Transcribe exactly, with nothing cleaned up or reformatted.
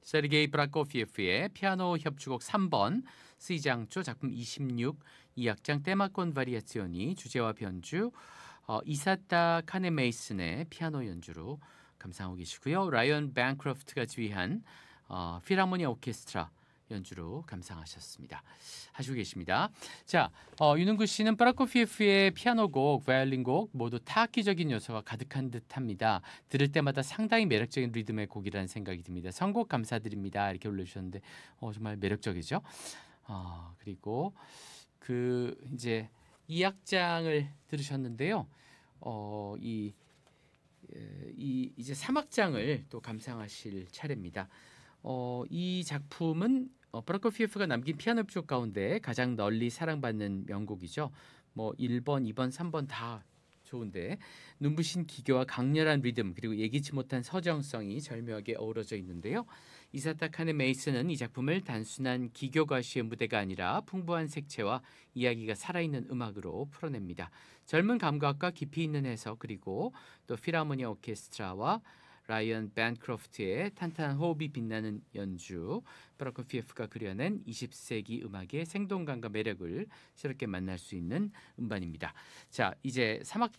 세르게이 브라코피에프의 피아노 협주곡 삼 번 C장조 작품 이십육 이 악장 테마콘 바리아치오니 주제와 변주 어, 이사타 카네메이슨의 피아노 연주로 감상하고 계시고요. 라이언 뱅크로프트가 지휘한 어, 필하모니 오케스트라 연주로 감상하셨습니다. 하시고 계십니다. 자, 어, 윤은구 씨는 프라코피에프의 피아노곡, 바이올린곡 모두 타악기적인 요소가 가득한 듯합니다. 들을 때마다 상당히 매력적인 리듬의 곡이라는 생각이 듭니다. 선곡 감사드립니다. 이렇게 올려주셨는데 어, 정말 매력적이죠. 어, 그리고 그 이제 이 악장을 들으셨는데요. 어, 이, 이 이제 삼 악장을 또 감상하실 차례입니다. 어, 이 작품은 어, 프라코피에프가 남긴 피아노 협주곡 가운데 가장 널리 사랑받는 명곡이죠. 뭐 일 번, 이 번, 삼 번 다 좋은데 눈부신 기교와 강렬한 리듬 그리고 예기치 못한 서정성이 절묘하게 어우러져 있는데요. 이사타 카네 메이슨은 이 작품을 단순한 기교 가수의 무대가 아니라 풍부한 색채와 이야기가 살아있는 음악으로 풀어냅니다. 젊은 감각과 깊이 있는 해석 그리고 또 필하모니 오케스트라와 라이언 밴크로프트의 탄탄한 호흡이 빛나는 연주, 프라코피에프가 그려낸 이십 세기 음악의 생동감과 매력을 새롭게 만날 수 있는 음반입니다. 자, 이제 삼 악